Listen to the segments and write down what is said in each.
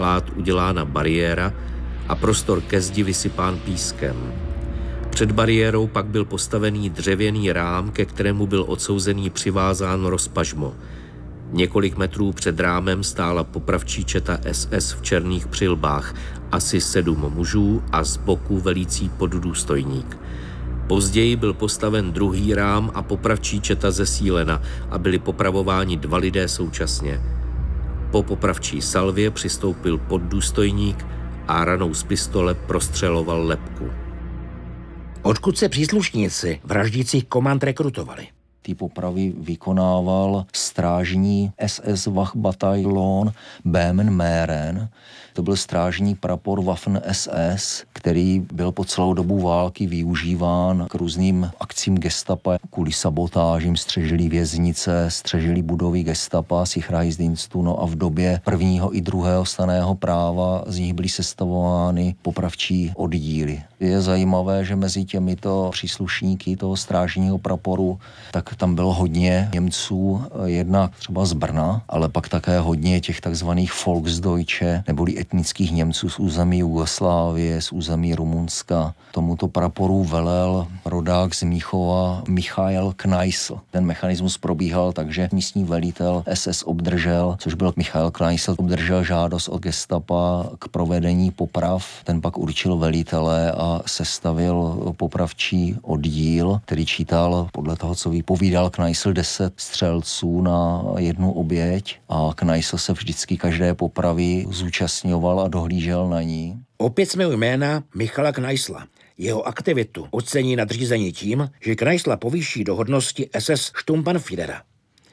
plát udělána bariéra a prostor ke zdi vysypán pískem. Před bariérou pak byl postavený dřevěný rám, ke kterému byl odsouzený přivázán rozpažmo. Několik metrů před rámem stála popravčí četa SS v černých přilbách, asi 7 mužů a z boku velící poddůstojník. Později byl postaven druhý rám a popravčí četa zesílena a byli popravováni 2 lidé současně. Po popravčí salvě přistoupil poddůstojník a ranou z pistole prostřeloval lebku. Odkud se příslušníci vraždících komand rekrutovali? Ty popravy vykonával strážní SS Wachbataillon Böhmen-Mähren. To byl strážní prapor Waffen SS, který byl po celou dobu války využíván k různým akcím gestapa, kvůli sabotážím, střežili věznice, střežili budovy gestapa, Sicherheitsdienstu, no a v době prvního i druhého stanného práva z nich byly sestavovány popravčí oddíly. Je zajímavé, že mezi těmito příslušníky toho strážního praporu tak tam bylo hodně Němců, jednak třeba z Brna, ale pak také hodně těch takzvaných Volksdeutsche, neboli etnických Němců z území Jugoslávie, z území Rumunska. Tomuto praporu velel rodák z Míchova Michael Kneißl. Ten mechanismus probíhal tak, že místní velitel SS obdržel, což byl Michael Kneißl, obdržel žádost od gestapa k provedení poprav. Ten pak určil velitele a sestavil popravčí oddíl, který čítal podle toho, co vypovídal Kneißl 10 střelců na 1 oběť a Kneißl se vždycky každé popravy zúčastňoval a dohlížel na ní. Opět jsme u jména Michala Kneißla. Jeho aktivitu ocení nadřízení tím, že Kneißla povýší do hodnosti SS Sturmbannführera.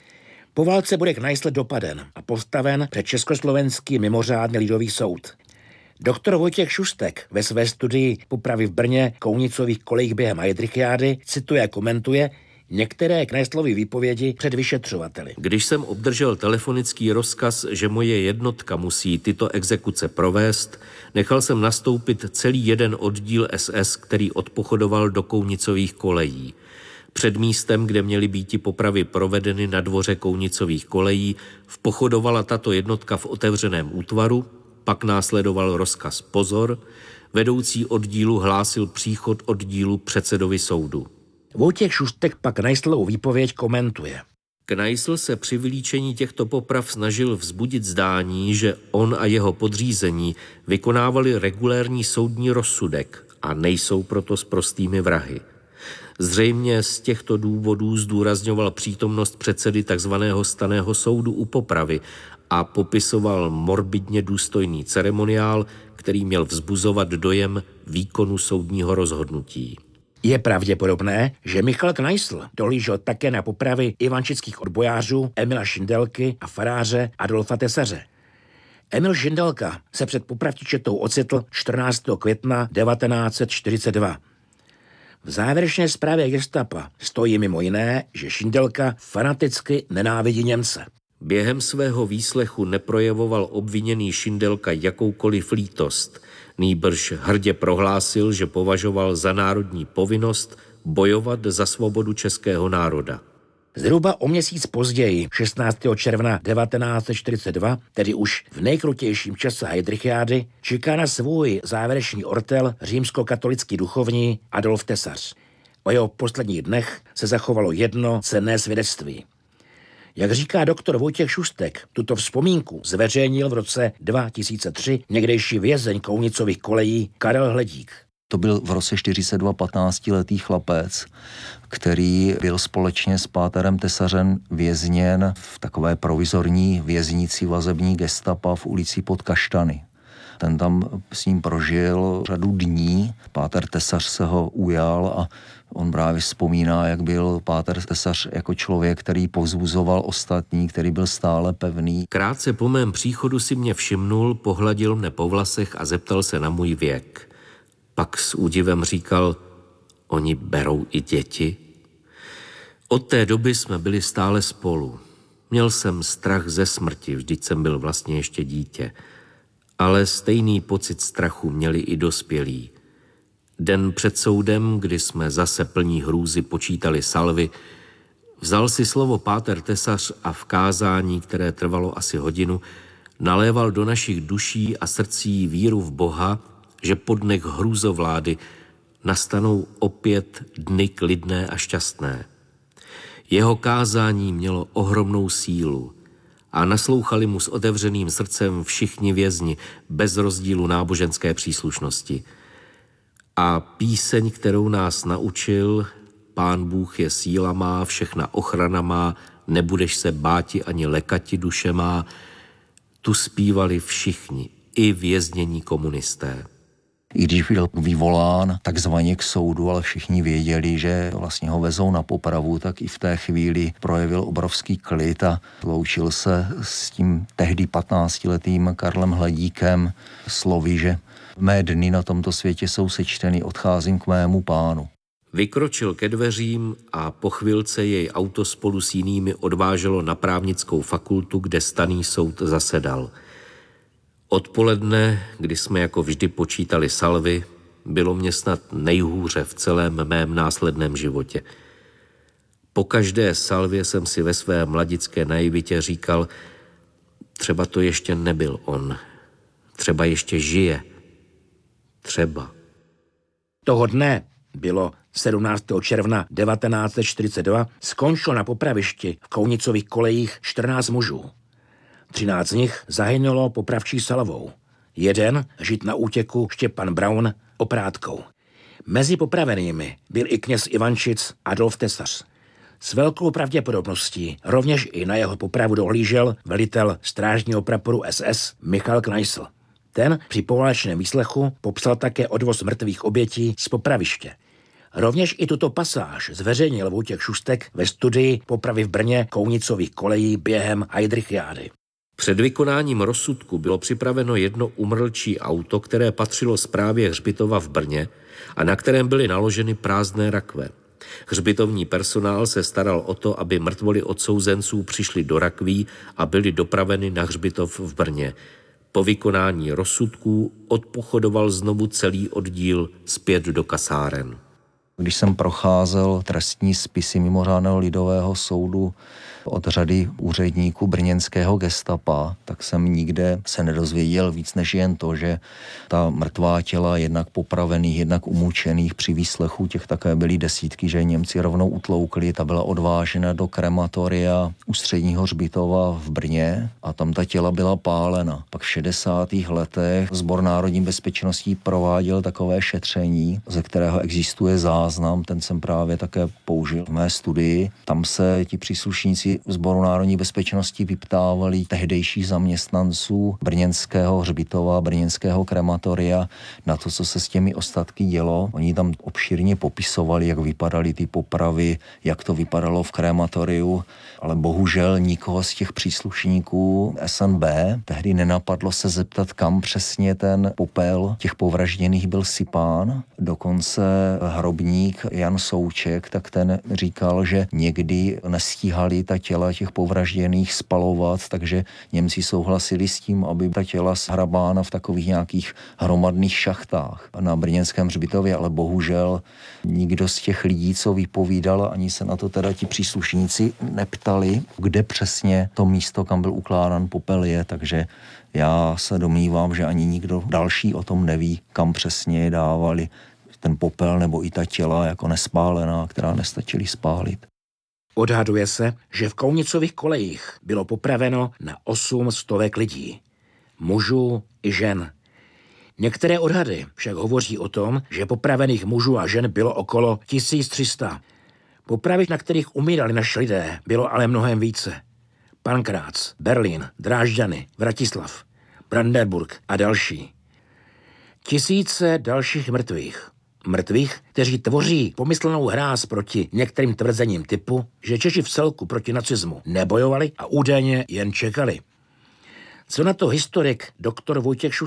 Po válce bude Kneißl dopaden a postaven před Československý mimořádný lidový soud. Doktor Vojtěch Šustek ve své studii Popravy v Brně, Kounicových kolejích během Heydrichiády cituje a komentuje některé Kneißlovy výpovědi před vyšetřovateli. Když jsem obdržel telefonický rozkaz, že moje jednotka musí tyto exekuce provést, nechal jsem nastoupit celý jeden oddíl SS, který odpochodoval do Kounicových kolejí. Před místem, kde měly být popravy provedeny na dvoře Kounicových kolejí, vpochodovala tato jednotka v otevřeném útvaru, pak následoval rozkaz pozor, vedoucí oddílu hlásil příchod oddílu předsedovi soudu. Vojtěch Šustek pak Kneißlovu výpověď komentuje. Kneißl se při vylíčení těchto poprav snažil vzbudit zdání, že on a jeho podřízení vykonávali regulérní soudní rozsudek a nejsou proto sprostými vrahy. Zřejmě z těchto důvodů zdůrazňoval přítomnost předsedy tzv. Stanného soudu u popravy a popisoval morbidně důstojný ceremoniál, který měl vzbuzovat dojem výkonu soudního rozhodnutí. Je pravděpodobné, že Michal Kneißl dohlížel také na popravy ivančických odbojářů Emila Šindelky a faráře Adolfa Tesaře. Emil Šindelka se před popravčí četou ocitl 14. května 1942. V závěrečné zprávě gestapa stojí mimo jiné, že Šindelka fanaticky nenávidí Němce. Během svého výslechu neprojevoval obviněný Šindelka jakoukoliv lítost, nýbrž hrdě prohlásil, že považoval za národní povinnost bojovat za svobodu českého národa. Zhruba o měsíc později, 16. června 1942, tedy už v nejkrutějším čase Heydrichiády, čeká na svůj závěrečný ortel římskokatolický duchovní Adolf Tesař. O jeho posledních dnech se zachovalo jedno cenné svědectví. Jak říká doktor Vojtěch Šustek, tuto vzpomínku zveřejnil v roce 2003 někdejší vězeň Kounicových kolejí Karel Hledík. To byl v roce 42 15letý chlapec, který byl společně s páterem Tesařem vězněn v takové provizorní věznici vazební gestapa v ulici Pod Kaštany. Ten tam s ním prožil řadu dní, páter Tesař se ho ujal a on právě vzpomíná, jak byl páter Tesař jako člověk, který povzbuzoval ostatní, který byl stále pevný. Krátce po mém příchodu si mě všimnul, pohladil mne po vlasech a zeptal se na můj věk. Pak s údivem říkal, oni berou i děti? Od té doby jsme byli stále spolu. Měl jsem strach ze smrti, vždyť jsem byl vlastně ještě dítě. Ale stejný pocit strachu měli i dospělí. Den před soudem, kdy jsme zase plní hrůzy počítali salvy, vzal si slovo páter Tesař a v kázání, které trvalo asi hodinu, naléval do našich duší a srdcí víru v Boha, že po dnech hrůzovlády nastanou opět dny klidné a šťastné. Jeho kázání mělo ohromnou sílu a naslouchali mu s otevřeným srdcem všichni vězni bez rozdílu náboženské příslušnosti. A píseň, kterou nás naučil, Pán Bůh je síla má, všechna ochrana má, nebudeš se báti ani lekati duše má, tu zpívali všichni, i věznění komunisté. I když byl vyvolán takzvaně k soudu, ale všichni věděli, že vlastně ho vezou na popravu, tak i v té chvíli projevil obrovský klid a loučil se s tím tehdy 15letým Karlem Hladíkem slovy, že mé dny na tomto světě jsou sečteny, odcházím k mému pánu. Vykročil ke dveřím a po chvilce jej auto spolu s jinými odváželo na právnickou fakultu, kde stanný soud zasedal. Odpoledne, kdy jsme jako vždy počítali salvy, bylo mě snad nejhůře v celém mém následném životě. Po každé salvě jsem si ve své mladické naivitě říkal, třeba to ještě nebyl on, třeba ještě žije, třeba. Toho dne, bylo 17. června 1942, skončilo na popravišti v Kounicových kolejích 14 mužů. 13 z nich zahynulo popravčí salvou. Jeden, žid na útěku, Štěpán Braun, oprátkou. Mezi popravenými byl i kněz Ivančic Adolf Tesař. S velkou pravděpodobností rovněž i na jeho popravu dohlížel velitel strážního praporu SS Michal Knajsl. Ten při poválečném výslechu popsal také odvoz mrtvých obětí z popraviště. Rovněž i tuto pasáž zveřejnil Vojtěch Šustek ve studii Popravy v Brně Kounicových kolejí během Heydrichiády. Před vykonáním rozsudku bylo připraveno jedno umrlčí auto, které patřilo správě hřbitova v Brně a na kterém byly naloženy prázdné rakve. Hřbitovní personál se staral o to, aby mrtvoly odsouzenců přišly do rakví a byly dopraveny na hřbitov v Brně. Po vykonání rozsudků odpochodoval znovu celý oddíl zpět do kasáren. Když jsem procházel trestní spisy mimořádného lidového soudu od řady úředníků brněnského gestapa, tak jsem nikde se nedozvěděl víc než jen to, že ta mrtvá těla jednak popravených, jednak umučených při výslechu, těch také byly desítky, že Němci rovnou utloukli, ta byla odvážena do krematoria Ústředního hřbitova v Brně a tam ta těla byla pálena. Pak v 60. letech Sbor národní bezpečnosti prováděl takové šetření, ze kterého existuje záznam, ten jsem právě také použil v mé studii. Tam se ti příslušníci Sboru národní bezpečnosti vyptávali tehdejších zaměstnanců brněnského hřbitova, brněnského krematoria na to, co se s těmi ostatky dělo. Oni tam obšírně popisovali, jak vypadaly ty popravy, jak to vypadalo v krematoriu, ale bohužel nikoho z těch příslušníků SNB tehdy nenapadlo se zeptat, kam přesně ten popel těch povražděných byl sypán. Dokonce hrobník Jan Souček, tak ten říkal, že někdy nestíhali ta těla těch povražděných spalovat, takže Němci souhlasili s tím, aby ta těla shrabána v takových nějakých hromadných šachtách na brněnském hřbitově, ale bohužel nikdo z těch lidí, co vypovídal, ani se na to teda ti příslušníci neptali, kde přesně to místo, kam byl ukládán popel je, takže já se domnívám, že ani nikdo další o tom neví, kam přesně je dávali ten popel nebo i ta těla jako nespálená, která nestačili spálit. Odhaduje se, že v Kounicových kolejích bylo popraveno na 800 lidí, mužů i žen. Některé odhady však hovoří o tom, že popravených mužů a žen bylo okolo 1300. Popravy, na kterých umírali naši lidé, bylo ale mnohem více. Pankrác, Berlín, Drážďany, Vratislav, Brandenburg a další. Tisíce dalších mrtvých. Mrtvých, kteří tvoří pomyslnou hráz proti některým tvrzením typu, že Češi v celku proti nacismu nebojovali a údajně jen čekali. Co na to historik dr. Vojtěch Šustek?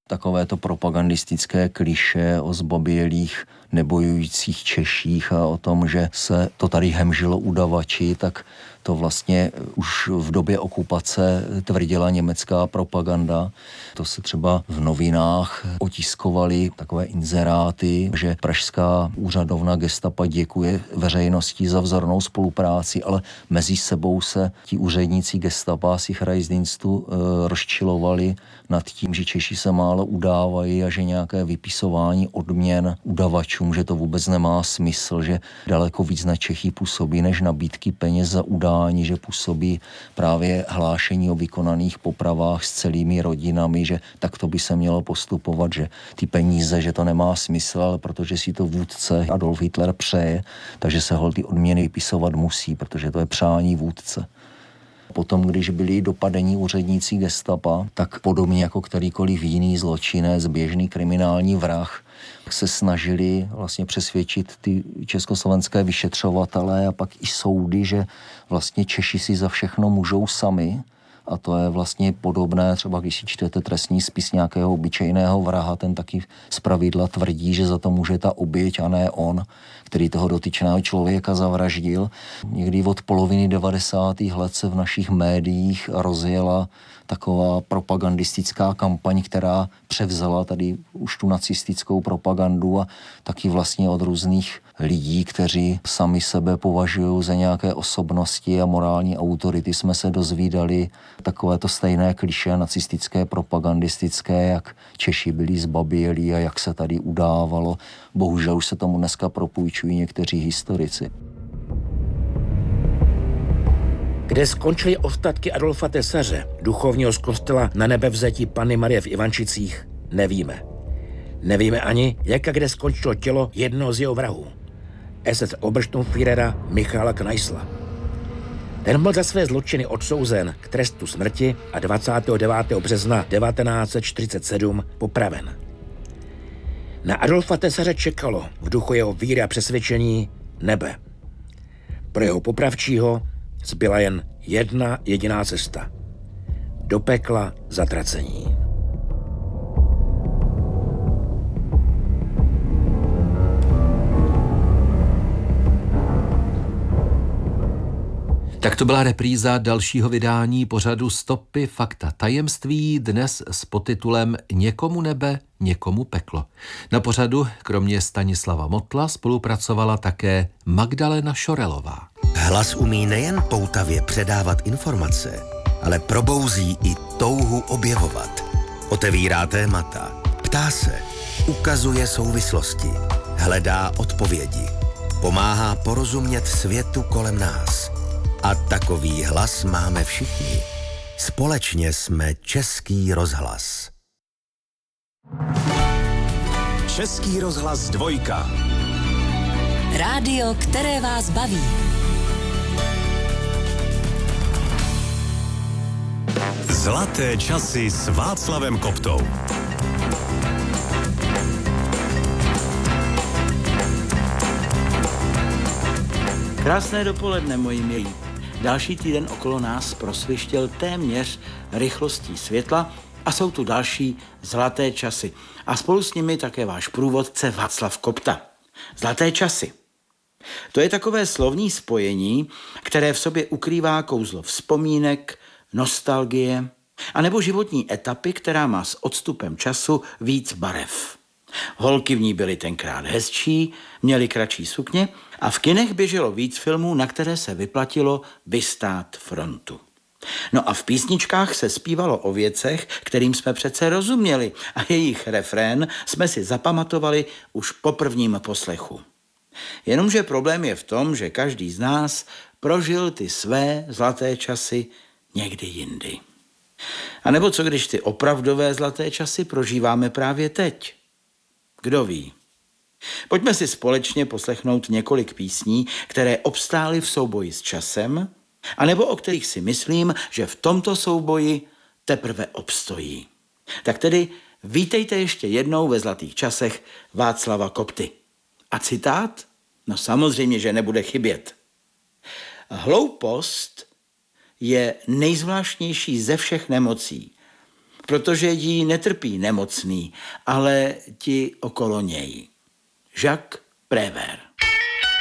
Takové to propagandistické klišé o zbabělých nebojujících Češích a o tom, že se to tady hemžilo udavači, tak to vlastně už v době okupace tvrdila německá propaganda. To se třeba v novinách otiskovaly takové inzeráty, že pražská úřadovna gestapa děkuje veřejnosti za vzornou spolupráci, ale mezi sebou se ti úředníci gestapa Sicherheitsdienstu rozčilovali nad tím, že Češi se málo udávají a že nějaké vypisování odměn udavačům, že to vůbec nemá smysl, že daleko víc na Čechy působí než nabídky peněz za udání, že působí právě hlášení o vykonaných popravách s celými rodinami, že tak to by se mělo postupovat, že ty peníze, že to nemá smysl, ale protože si to vůdce Adolf Hitler přeje, takže se hol ty odměny vypisovat musí, protože to je přání vůdce. Potom, když byli dopadení úředníci gestapa, tak podobně jako kterýkoliv jiný zločinec, běžný kriminální vrah, se snažili vlastně přesvědčit ty československé vyšetřovatele a pak i soudy, že vlastně Češi si za všechno můžou sami. A to je vlastně podobné, třeba když si čtete trestní spis nějakého obyčejného vraha, ten taky zpravidla tvrdí, že za to může ta oběť a ne on, který toho dotyčného člověka zavraždil. Někdy od poloviny 90. let se v našich médiích rozjela taková propagandistická kampaň, která převzala tady už tu nacistickou propagandu a taky vlastně od různých lidí, kteří sami sebe považují za nějaké osobnosti a morální autority, jsme se dozvídali takové to stejné klišé nacistické, propagandistické, jak Češi byli zbabělí a jak se tady udávalo. Bohužel už se tomu dneska propůjčují někteří historici. Kde skončily ostatky Adolfa Tesaře, duchovního z kostela Na nebevzetí Panny Marie v Ivančicích, nevíme. Nevíme ani, jak a kde skončilo tělo jednoho z jeho vrahů, SS Obersturmführera Michala Kneißla. Ten byl za své zločiny odsouzen k trestu smrti a 29. března 1947 popraven. Na Adolfa Tesaře čekalo v duchu jeho víry a přesvědčení nebe. Pro jeho popravčího zbyla jen jedna jediná cesta. Do pekla zatracení. Tak to byla repríza dalšího vydání pořadu Stopy, fakta, tajemství, dnes s podtitulem Někomu nebe, někomu peklo. Na pořadu kromě Stanislava Motla spolupracovala také Magdalena Šorelová. Hlas umí nejen poutavě předávat informace, ale probouzí i touhu objevovat. Otevírá témata, ptá se, ukazuje souvislosti, hledá odpovědi, pomáhá porozumět světu kolem nás. A takový hlas máme všichni. Společně jsme Český rozhlas. Český rozhlas 2. Rádio, které vás baví. Zlaté časy s Václavem Koptou. Krásné dopoledne, moji milí. Další týden okolo nás prosvištěl téměř rychlostí světla a jsou tu další zlaté časy. A spolu s nimi také váš průvodce Václav Kopta. Zlaté časy. To je takové slovní spojení, které v sobě ukrývá kouzlo vzpomínek, nostalgie, anebo životní etapy, která má s odstupem času víc barev. Holky v ní byly tenkrát hezčí, měly kratší sukně a v kinech běželo víc filmů, na které se vyplatilo vystát frontu. No a v písničkách se zpívalo o věcech, kterým jsme přece rozuměli a jejich refrén jsme si zapamatovali už po prvním poslechu. Jenomže problém je v tom, že každý z nás prožil ty své zlaté časy někdy jindy. A nebo co když ty opravdové zlaté časy prožíváme právě teď? Kdo ví? Pojďme si společně poslechnout několik písní, které obstály v souboji s časem, anebo o kterých si myslím, že v tomto souboji teprve obstojí. Tak tedy vítejte ještě jednou ve zlatých časech Václava Kopty. A citát? No samozřejmě, že nebude chybět. Hloupost je nejzvláštnější ze všech nemocí, protože jí netrpí nemocný, ale ti okolo něj. Jacques Prévert.